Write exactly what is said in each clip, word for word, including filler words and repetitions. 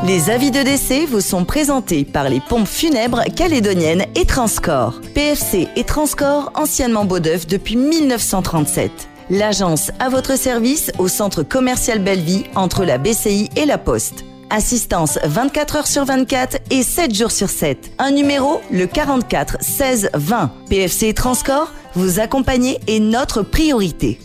Les avis de décès vous sont présentés par les pompes funèbres calédoniennes et Transcorps. P F C et Transcorps, anciennement Beaudeuf depuis mille neuf cent trente-sept. L'agence à votre service au centre commercial Belleville entre la B C I et la Poste. Assistance vingt-quatre heures sur vingt-quatre et sept jours sur sept. Un numéro, le quarante-quatre seize vingt. P F C et Transcorps, vous accompagner est notre priorité.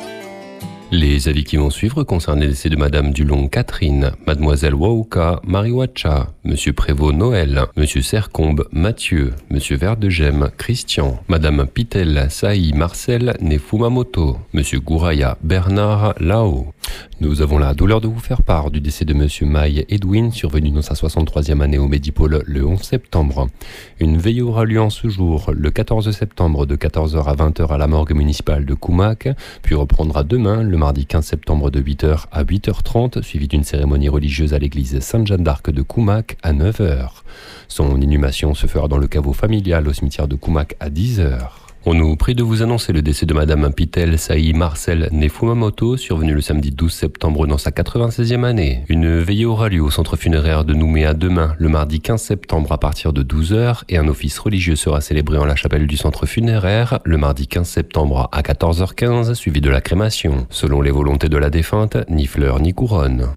Les avis qui vont suivre concernent les décès de Madame Dulong Catherine, Mademoiselle Wauka Mariwacha, Monsieur Prévost Noël, Monsieur Sercombe Mathieu, Monsieur Verdegem Christian, Madame Pitel Saï Marcel Nefumamoto, Monsieur Gouraya Bernard Lao. Nous avons la douleur de vous faire part du décès de Monsieur Maille Edwin, survenu dans sa soixante-troisième année au Médipôle le onze septembre. Une veillée aura lieu en ce jour, le quatorze septembre, de quatorze heures à vingt heures à la morgue municipale de Koumac, puis reprendra demain, le mardi quinze septembre, de huit heures à huit heures trente, suivi d'une cérémonie religieuse à l'église Sainte-Jeanne d'Arc de Koumac à neuf heures. Son inhumation se fera dans le caveau familial au cimetière de Koumac à dix heures. On nous prie de vous annoncer le décès de Madame Pitel Saï Marcel Nefumamoto, survenue le samedi douze septembre dans sa quatre-vingt-seizième année. Une veillée aura lieu au centre funéraire de Nouméa demain, le mardi quinze septembre à partir de douze heures, et un office religieux sera célébré en la chapelle du centre funéraire le mardi quinze septembre à quatorze heures quinze, suivi de la crémation. Selon les volontés de la défunte, ni fleurs ni couronne.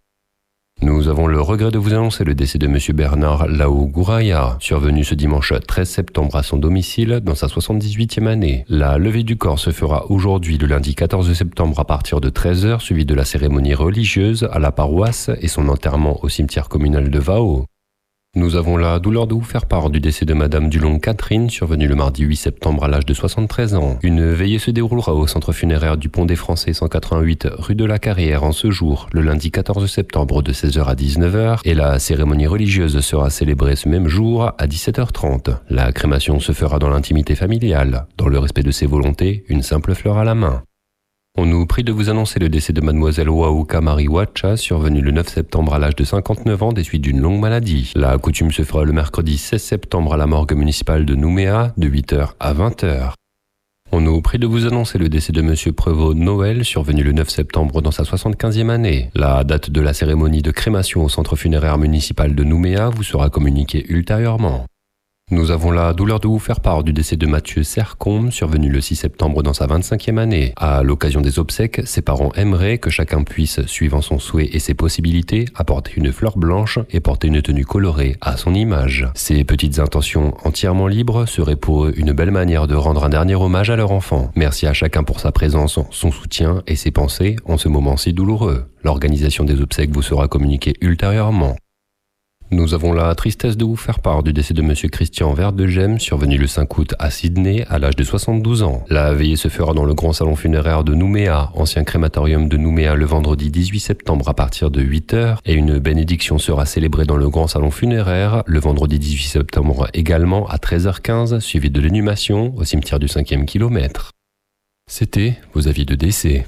Nous avons le regret de vous annoncer le décès de Monsieur Bernard Lao Gouraya, survenu ce dimanche treize septembre à son domicile dans sa soixante-dix-huitième année. La levée du corps se fera aujourd'hui, le lundi quatorze septembre à partir de treize heures, suivi de la cérémonie religieuse à la paroisse et son enterrement au cimetière communal de Vao. Nous avons la douleur de vous faire part du décès de Madame Dulong Catherine, survenue le mardi huit septembre à l'âge de soixante-treize ans. Une veillée se déroulera au centre funéraire du Pont des Français cent quatre-vingt-huit rue de la Carrière en ce jour, le lundi quatorze septembre de seize heures à dix-neuf heures, et la cérémonie religieuse sera célébrée ce même jour à dix-sept heures trente. La crémation se fera dans l'intimité familiale, dans le respect de ses volontés, une simple fleur à la main. On nous prie de vous annoncer le décès de Mademoiselle Wauka Mariwacha, survenue le neuf septembre à l'âge de cinquante-neuf ans des suites d'une longue maladie. La coutume se fera le mercredi seize septembre à la morgue municipale de Nouméa, de huit heures à vingt heures. On nous prie de vous annoncer le décès de Monsieur Prévost Noël, survenu le neuf septembre dans sa soixante-quinzième année. La date de la cérémonie de crémation au centre funéraire municipal de Nouméa vous sera communiquée ultérieurement. Nous avons la douleur de vous faire part du décès de Mathieu Sercombe, survenu le six septembre dans sa vingt-cinquième année. À l'occasion des obsèques, ses parents aimeraient que chacun puisse, suivant son souhait et ses possibilités, apporter une fleur blanche et porter une tenue colorée à son image. Ces petites intentions entièrement libres seraient pour eux une belle manière de rendre un dernier hommage à leur enfant. Merci à chacun pour sa présence, son soutien et ses pensées en ce moment si douloureux. L'organisation des obsèques vous sera communiquée ultérieurement. Nous avons la tristesse de vous faire part du décès de Monsieur Christian Verdegem, survenu le cinq août à Sydney à l'âge de soixante-douze ans. La veillée se fera dans le grand salon funéraire de Nouméa, ancien crématorium de Nouméa, le vendredi dix-huit septembre à partir de huit heures, et une bénédiction sera célébrée dans le grand salon funéraire le vendredi dix-huit septembre également à treize heures quinze, suivi de l'inhumation au cimetière du cinquième kilomètre. C'était vos avis de décès.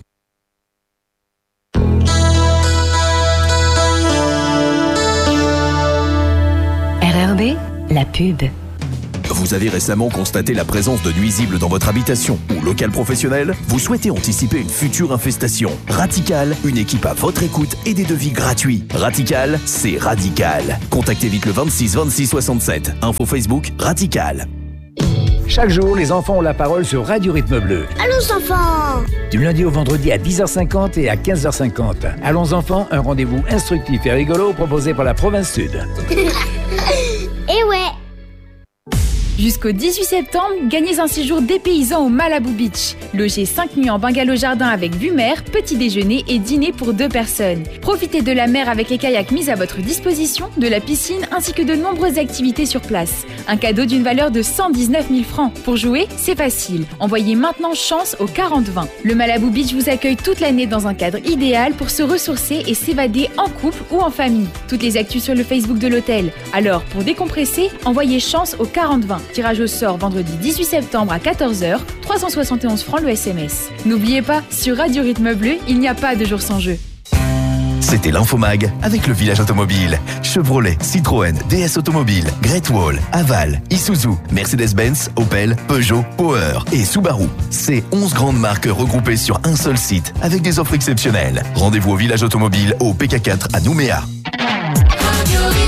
R R B, la pub. Vous avez récemment constaté la présence de nuisibles dans votre habitation ou local professionnel? Vous souhaitez anticiper une future infestation? Radical, une équipe à votre écoute et des devis gratuits. Radical, c'est radical. Contactez vite le vingt-six vingt-six soixante-sept. Info Facebook, Radical. Chaque jour, les enfants ont la parole sur Radio Rythme Bleu. Allons enfants! Du lundi au vendredi à dix heures cinquante et à quinze heures cinquante. Allons enfants, un rendez-vous instructif et rigolo proposé par la province Sud. Eh ouais! Jusqu'au dix-huit septembre, gagnez un séjour dépaysant au Malibu Beach. Logez cinq nuits en bungalow jardin avec vue mer, petit déjeuner et dîner pour deux personnes. Profitez de la mer avec les kayaks mis à votre disposition, de la piscine ainsi que de nombreuses activités sur place. Un cadeau d'une valeur de cent dix-neuf mille francs. Pour jouer, c'est facile. Envoyez maintenant chance au quarante vingt. Le Malibu Beach vous accueille toute l'année dans un cadre idéal pour se ressourcer et s'évader en couple ou en famille. Toutes les actus sur le Facebook de l'hôtel. Alors, pour décompresser, envoyez chance au quarante vingt. Tirage au sort vendredi dix-huit septembre à quatorze heures, trois cent soixante et onze francs le S M S. N'oubliez pas, sur Radio Rythme Bleu, il n'y a pas de jour sans jeu. C'était l'Infomag avec le village automobile. Chevrolet, Citroën, D S Automobile, Great Wall, Aval, Isuzu, Mercedes-Benz, Opel, Peugeot, Power et Subaru. C'est onze grandes marques regroupées sur un seul site avec des offres exceptionnelles. Rendez-vous au village automobile au P K quatre à Nouméa.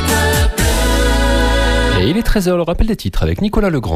Et il est treize heures, le rappel des titres avec Nicolas Legrand.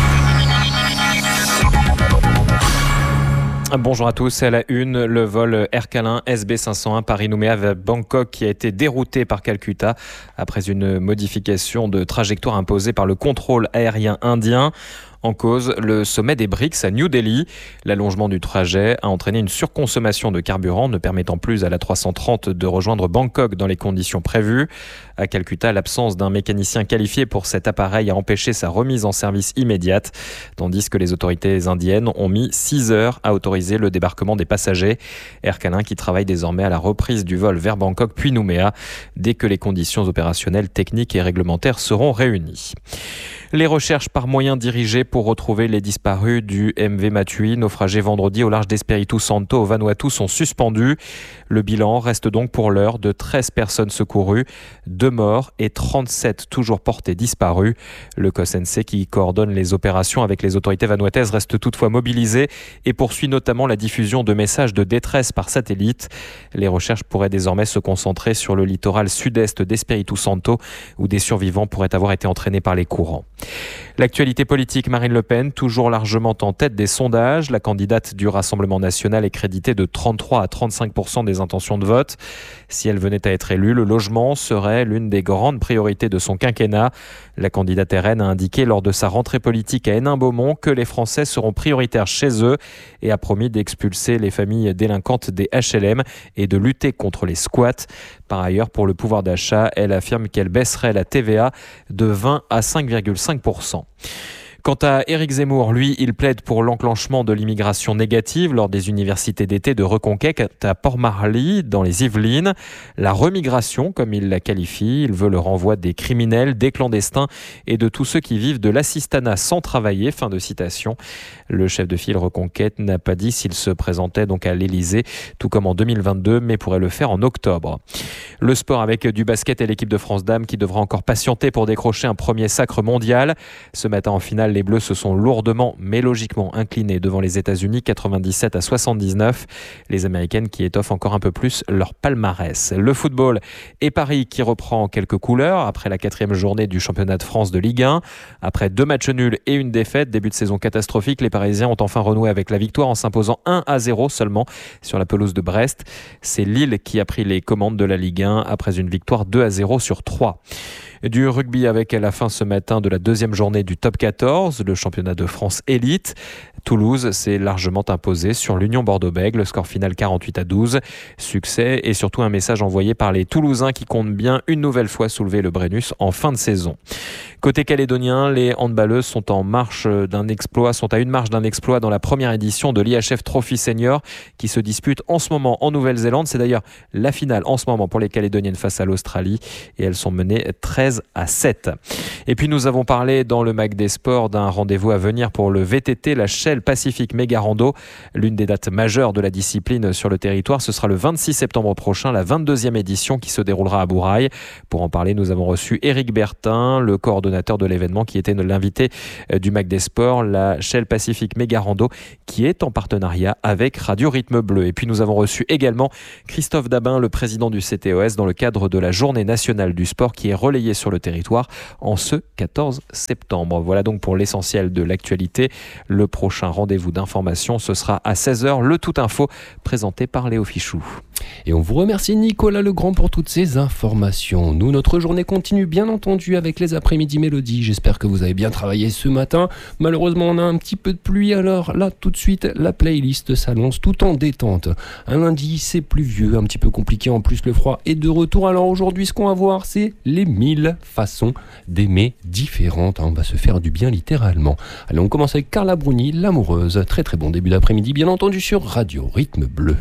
Bonjour à tous, à la une, le vol Air Calin S B cinq cent un Paris-Nouméa vers Bangkok qui a été dérouté par Calcutta après une modification de trajectoire imposée par le contrôle aérien indien. En cause, le sommet des BRICS à New Delhi. L'allongement du trajet a entraîné une surconsommation de carburant, ne permettant plus à la trois cent trente de rejoindre Bangkok dans les conditions prévues. À Calcutta, l'absence d'un mécanicien qualifié pour cet appareil a empêché sa remise en service immédiate, tandis que les autorités indiennes ont mis six heures à autoriser le débarquement des passagers. Air Calin qui travaille désormais à la reprise du vol vers Bangkok puis Nouméa, dès que les conditions opérationnelles, techniques et réglementaires seront réunies. Les recherches par moyens dirigés pour retrouver les disparus du M V Matui, naufragé vendredi au large d'Espiritu Santo au Vanuatu, sont suspendues. Le bilan reste donc pour l'heure de treize personnes secourues, deux morts et trente-sept toujours portés disparus. Le C O S N C qui coordonne les opérations avec les autorités vanuataises reste toutefois mobilisé et poursuit notamment la diffusion de messages de détresse par satellite. Les recherches pourraient désormais se concentrer sur le littoral sud-est d'Espiritu Santo où des survivants pourraient avoir été entraînés par les courants. L'actualité politique, Marine Le Pen, toujours largement en tête des sondages. La candidate du Rassemblement national est créditée de trente-trois à trente-cinq pour cent des intentions de vote. Si elle venait à être élue, le logement serait l'une des grandes priorités de son quinquennat. La candidate R N a indiqué lors de sa rentrée politique à Hénin-Beaumont que les Français seront prioritaires chez eux et a promis d'expulser les familles délinquantes des H L M et de lutter contre les squats. Par ailleurs, pour le pouvoir d'achat, elle affirme qu'elle baisserait la T V A de vingt à cinq virgule cinq pour cent. Quant à Éric Zemmour, lui, il plaide pour l'enclenchement de l'immigration négative lors des universités d'été de Reconquête à Port-Marly, dans les Yvelines. La remigration, comme il la qualifie, il veut le renvoi des criminels, des clandestins et de tous ceux qui vivent de l'assistanat sans travailler. Fin de citation. Le chef de file Reconquête n'a pas dit s'il se présentait donc à l'Elysée, tout comme en deux mille vingt-deux, mais pourrait le faire en octobre. Le sport avec du basket et l'équipe de France Dames qui devra encore patienter pour décrocher un premier sacre mondial. Ce matin en finale, les Bleus se sont lourdement mais logiquement inclinés devant les États-Unis quatre-vingt-dix-sept à soixante-dix-neuf. Les Américaines qui étoffent encore un peu plus leur palmarès. Le football et Paris qui reprend quelques couleurs après la quatrième journée du championnat de France de Ligue un. Après deux matchs nuls et une défaite, début de saison catastrophique, les Parisiens ont enfin renoué avec la victoire en s'imposant un à zéro seulement sur la pelouse de Brest. C'est Lille qui a pris les commandes de la Ligue un après une victoire deux à zéro sur trois. Du rugby avec la fin ce matin de la deuxième journée du top quatorze, le championnat de France élite. Toulouse s'est largement imposé sur l'Union Bordeaux-Bègles, score final quarante-huit à douze. Succès et surtout un message envoyé par les Toulousains qui comptent bien une nouvelle fois soulever le Brennus en fin de saison. Côté calédonien, les handballeuses sont en marche d'un exploit, sont à une marche d'un exploit dans la première édition de l'I H F Trophy Senior qui se dispute en ce moment en Nouvelle-Zélande. C'est d'ailleurs la finale en ce moment pour les Calédoniennes face à l'Australie et elles sont menées treize à sept. Et puis nous avons parlé dans le Mag des Sports d'un rendez-vous à venir pour le V T T, la Shell Pacific Méga Rando, l'une des dates majeures de la discipline sur le territoire. Ce sera le vingt-six septembre prochain, la vingt-deuxième édition qui se déroulera à Bourail. Pour en parler, nous avons reçu Éric Bertin, le coordonnateur de l'événement qui était l'invité du Mag des Sports, la Shell Pacific Méga Rando qui est en partenariat avec Radio Rythme Bleu. Et puis nous avons reçu également Christophe Dabin, le président du C T O S, dans le cadre de la Journée nationale du sport qui est relayée sur le territoire en ce quatorze septembre. Voilà donc pour l'essentiel de l'actualité. Le prochain rendez-vous d'information, ce sera à seize heures, le Tout Info présenté par Léo Fichou. Et on vous remercie Nicolas Legrand pour toutes ces informations. Nous, notre journée continue bien entendu avec les après-midi mélodies. J'espère que vous avez bien travaillé ce matin. Malheureusement, on a un petit peu de pluie, alors là, tout de suite, la playlist s'annonce tout en détente. Un lundi, c'est pluvieux, un petit peu compliqué, en plus le froid est de retour. Alors aujourd'hui, ce qu'on va voir, c'est les mille façons d'aimer différentes. On va se faire du bien littéralement. Allez, on commence avec Carla Bruni, l'amoureuse. Très très bon début d'après-midi, bien entendu sur Radio Rythme Bleu.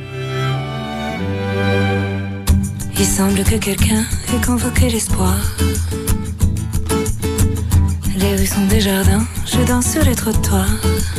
Il semble que quelqu'un ait convoqué l'espoir. Les rues sont des jardins, je danse sur les trottoirs.